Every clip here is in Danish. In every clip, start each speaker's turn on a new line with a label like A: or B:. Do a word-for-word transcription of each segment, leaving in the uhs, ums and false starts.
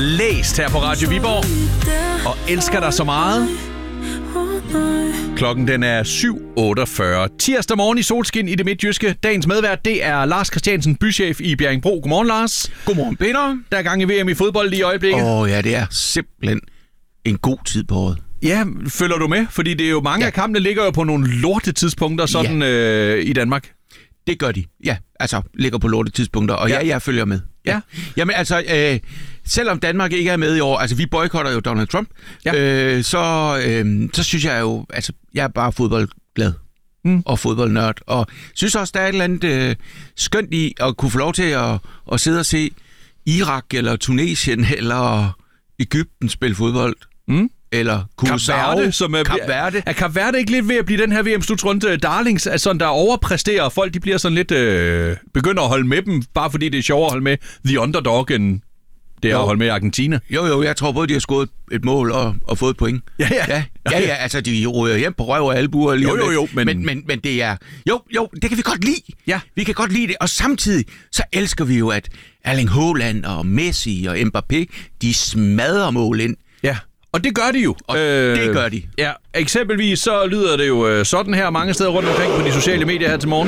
A: blæst her på Radio Viborg. Og elsker dig så meget. Klokken den er syv otteogfyrre. Tirsdag morgen i solskin i det midtjyske. Dagens medvært, det er Lars Christiansen, bychef i Bjerringbro. Godmorgen, Lars.
B: Godmorgen, Peter.
A: Der er gang i V M i fodbold lige i øjeblikket.
B: Åh oh, ja, det er simpelthen en god tid på året.
A: Ja, følger du med? Fordi det er jo mange ja. af kampene ligger jo på nogle lorte tidspunkter sådan ja. øh, i Danmark.
B: Det gør de. Ja, altså ligger på lorte tidspunkter. Og ja, ja jeg følger med. Ja. ja. Jamen altså, øh, selvom Danmark ikke er med i år, altså vi boykotter jo Donald Trump, ja. øh, så, øh, så synes jeg jo, altså jeg er bare fodboldglad mm. og fodboldnørd. Og synes også, der er et eller andet øh, skønt i at kunne få lov til at, at sidde og se Irak eller Tunesien eller Egypten spille fodbold. Mm. Eller Curaçao,
A: som er, Kap Verde. Er Kap Verde ikke lidt ved at blive den her V M-slutrunde darlings, altså der overpræsterer, og folk de bliver sådan lidt øh, begynder at holde med dem, bare fordi det er sjovere at holde med the underdog, end det er jo. At holde med Argentina?
B: Jo, jo, jeg tror både, de har scoret et mål og, og fået et point.
A: Ja, ja.
B: Ja, ja, ja altså de ryger hjem på røv og albuer.
A: Jo, jo, jo.
B: Men... Men, men, men det er... Jo, jo, det kan vi godt lide. Ja. Vi kan godt lide det, og samtidig så elsker vi jo, at Erling Haaland og Messi og Mbappé, de smadrer mål ind.
A: Ja. Og det gør de jo.
B: Og øh, det gør de.
A: Ja, eksempelvis så lyder det jo øh, sådan her mange steder rundt omkring på de sociale medier her til morgen.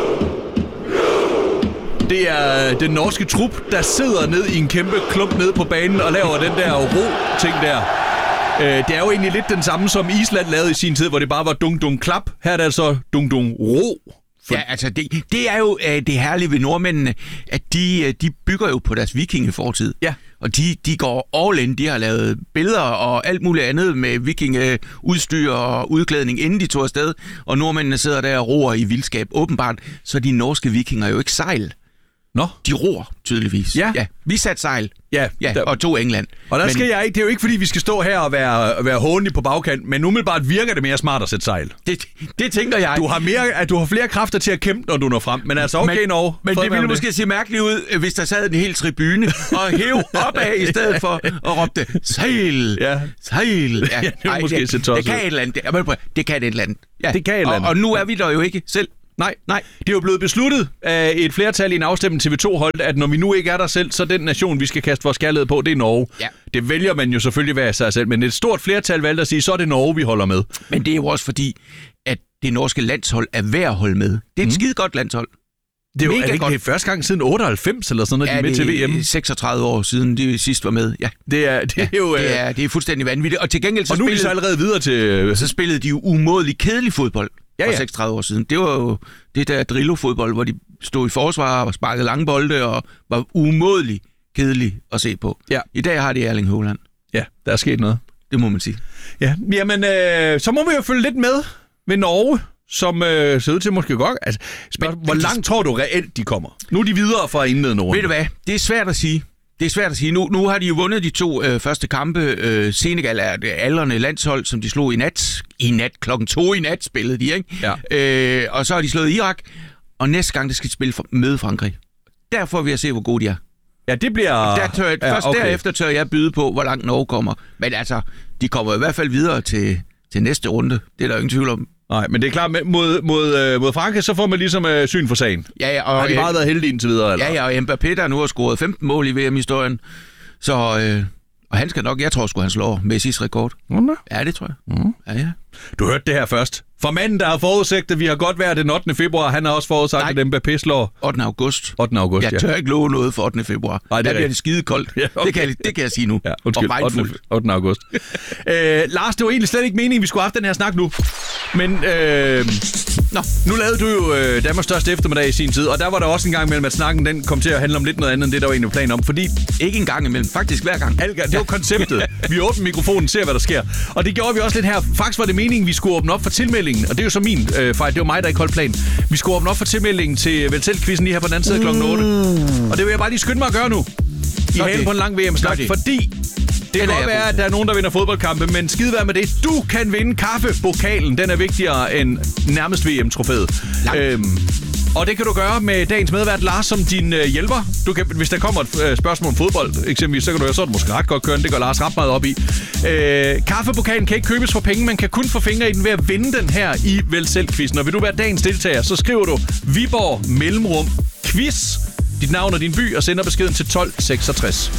A: Det er den norske trup, der sidder ned i en kæmpe klump nede på banen og laver den der ro-ting der. Øh, det er jo egentlig lidt den samme, som Island lavede i sin tid, hvor det bare var dung-dung-klap. Her er det altså dung-dung-ro.
B: For... Ja, altså det, det er jo øh, det herlige ved nordmændene, at de, øh, de bygger jo på deres vikingefortid. Ja. Og de, de går all in. De har lavet billeder og alt muligt andet med vikingeudstyr og udklædning, inden de tog afsted. Og nordmændene sidder der og roer i vildskab. Åbenbart, så de norske vikinger jo ikke sejl.
A: Nå?
B: De roer, tydeligvis.
A: Ja.
B: ja. Vi satte sejl.
A: Ja.
B: ja der... Og tog England.
A: Og der men... skal jeg ikke. Det er jo ikke, fordi vi skal stå her og være, være hånlige på bagkant, men umiddelbart virker det mere smart at sætte sejl.
B: Det, det tænker jeg.
A: Du har, mere, at du har flere kræfter til at kæmpe, når du når frem. Men altså, okay,
B: men,
A: Norge.
B: Men det ville måske se mærkeligt ud, hvis der sad en hel tribune og hæv opad i stedet for at råbte sejl. Ja. Sejl. Ja,
A: ja, det, Ej,
B: måske
A: det,
B: det kan et eller andet. Det, det kan et eller andet. Ja.
A: Det kan et eller andet.
B: Og, og nu er vi der jo ikke selv.
A: Nej, nej. Det er jo blevet besluttet af et flertal i en afstemning til T V to hold, at når vi nu ikke er der selv, så den nation, vi skal kaste vores kærlighed på, det er Norge. Ja. Det vælger man jo selvfølgelig hver sig selv, men et stort flertal valgte at sige, så er det Norge, vi holder med.
B: Men det er jo også fordi, at det norske landshold er værd at holde med. Det er et mm. skide godt landshold.
A: Det er jo er det ikke det første gang siden otteoghalvfems eller sådan noget, ja, de er med til V M.
B: Det er seksogtredive år siden, de sidst var med. Ja.
A: Det er, det er
B: ja,
A: jo...
B: Det er, det er fuldstændig vanvittigt. Og til gengæld så
A: og nu
B: spillede,
A: er de så allerede videre til...
B: Så spillede de jo umådelig kedelig fodbold. Ja, ja. For seksogtredive år siden. Det var jo det der Drillo-fodbold, hvor de stod i forsvar og sparkede lange bolde og var umådelig kedelige at se på. Ja. I dag har de Erling Haaland.
A: Ja, der er sket noget.
B: Det må man sige.
A: Ja, jamen øh, så må vi jo følge lidt med ved Norge, som øh, ser ud til måske godt. Altså, spørg, men, hvor langt tror du reelt, de kommer? Nu er de videre fra indlede Norge.
B: Ved du hvad? Det er svært at sige. Det er svært at sige. Nu, nu har de jo vundet de to øh, første kampe. Øh, Senegal er det aldrende landshold, som de slog i nat. I nat. Klokken to i nat spillede de, ikke? Ja. Øh, og så har de slået Irak. Og næste gang, der skal de spille for, møde Frankrig. Derfor vil jeg se, hvor gode de er.
A: Ja, det bliver...
B: Der tør jeg,
A: ja,
B: først okay. Derefter tør jeg byde på, hvor langt Norge kommer. Men altså, de kommer i hvert fald videre til, til næste runde. Det er der ingen tvivl om.
A: Nej, men det er klart, mod, mod, mod Frankrig, så får man ligesom øh, syn for sagen.
B: Ja, ja, og
A: har de meget været heldige indtil videre? Eller?
B: Ja, ja, og Mbappé, der nu har scoret femten mål i V M-historien. Så, øh, og han skal nok, jeg tror sgu, han slår Messis rekord.
A: Mm.
B: Ja, det tror jeg. Mm. Ja, ja.
A: Du hørte det her først. For manden, der har forudsagt, at vi har godt været den ottende februar, han har også forudsagt, Nej. at Mbappé slår...
B: ottende august.
A: ottende august,
B: jeg
A: ja.
B: tør ikke love noget for ottende februar.
A: Nej, det
B: der bliver det skide koldt. Ja, okay. det, kan jeg, det kan jeg sige nu.
A: Ja, undskyld,
B: ottende
A: ottende august. øh, Lars, det var egentlig slet ikke meningen, vi skulle have haft den her snak nu. Men øh, nå, nu lavede du jo øh, Danmarks største eftermiddag i sin tid, og der var der også en gang imellem, at snakken den kom til at handle om lidt noget andet, end det, der var egentlig plan om. Fordi
B: ikke en gang imellem, faktisk hver gang.
A: Al, det var konceptet. Vi åbner mikrofonen, ser hvad der sker. Og det gjorde vi også lidt her. Faktisk var det meningen, vi skulle åbne op for tilmeldingen, og det er jo så min øh, fejl. Det var mig, der ikke holdt planen. Vi skulle åbne op for tilmeldingen til Vel Selv-quizzen lige her på den anden side klokken otte. Og det vil jeg bare lige skynde mig at gøre nu. I halen på en lang V M-snak, fordi det kan godt være, at der er nogen, der vinder fodboldkampe, men skide være med det. Du kan vinde kaffepokalen. Den er vigtigere end nærmest V M-trofæet. Øhm, og det kan du gøre med dagens medvært Lars som din øh, hjælper. Du kan, hvis der kommer et øh, spørgsmål om fodbold, eksempelvis, så kan du så er det måske ret godt køre. Det går Lars ret meget op i. Øh, kaffepokalen kan ikke købes for penge. Man kan kun få fingre i den ved at vinde den her i Vel Selv-quizzen. Og vil du være dagens deltager, så skriver du Viborg Mellemrum Quiz, dit navn og din by, og sender beskeden til tolv seksogtres.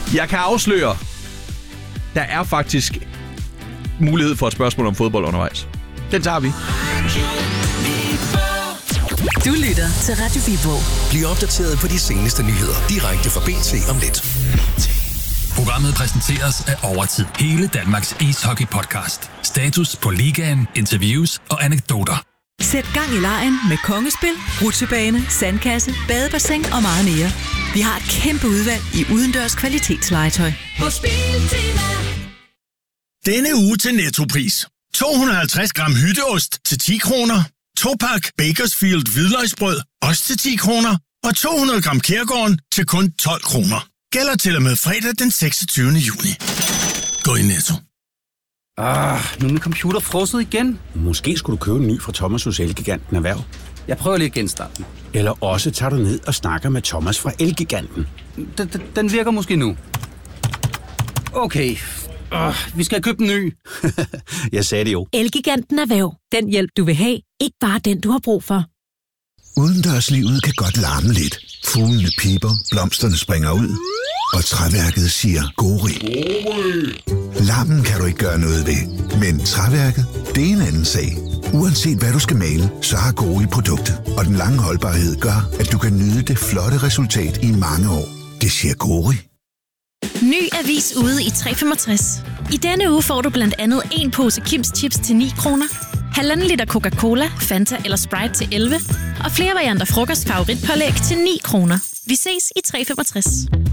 A: Jeg kan afsløre, der er faktisk mulighed for et spørgsmål om fodbold undervejs.
B: Den tager vi.
C: Du lytter til Radio Viborg.
D: Bliv opdateret på de seneste nyheder direkte fra B T om lidt.
E: Programmet præsenteres af Overtid. Hele Danmarks ishockey-podcast. Status på ligaen, interviews og anekdoter.
C: Sæt gang i legen med kongespil, rutsjebane, sandkasse, badebassin og meget mere. Vi har et kæmpe udvalg i udendørs kvalitetslegetøj.
F: På Biltema. Denne uge til Nettopris. to hundrede og halvtreds gram hytteost til ti kroner. To pak Bakersfield hvidløgsbrød, også til ti kroner. Og to hundrede gram Kærgården til kun tolv kroner. Gælder til og med fredag den seksogtyvende juni. Gå i Netto.
G: Ah, nu er min computer frosset igen.
H: Måske skulle du købe en ny fra Thomas hos Elgiganten Erhverv.
G: Jeg prøver lige at genstarte den.
H: Eller også tager du ned og snakker med Thomas fra Elgiganten.
G: Den, den, den virker måske nu. Okay, uh, vi skal købe en ny.
H: Jeg sagde det jo.
I: Elgiganten Erhverv. Den hjælp, du vil have. Ikke bare den, du har brug for.
J: Udendørslivet kan godt larme lidt. Fuglene piper, blomsterne springer ud, og træværket siger gori. Larmen kan du ikke gøre noget ved, men træværket, det er en anden sag. Uanset hvad du skal male, så har Gori produktet, og den lange holdbarhed gør, at du kan nyde det flotte resultat i mange år. Det siger Gori.
I: Ny avis ude i tre femogtres. I denne uge får du blandt andet en pose Kims Chips til ni kroner, halvanden liter Coca-Cola, Fanta eller Sprite til elleve, og flere varianter frokostfavoritpålæg til ni kroner. Vi ses i tre femogtres.